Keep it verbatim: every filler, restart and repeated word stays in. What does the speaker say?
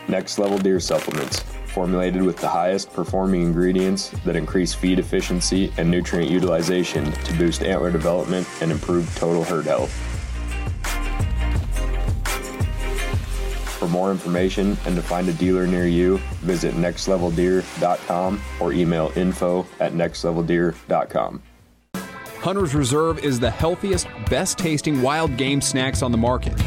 Next Level Deer Supplements, formulated with the highest performing ingredients that increase feed efficiency and nutrient utilization to boost antler development and improve total herd health. For more information and to find a dealer near you, visit next level deer dot com or email info at next level deer dot com. Hunter's Reserve is the healthiest, best tasting wild game snacks on the market.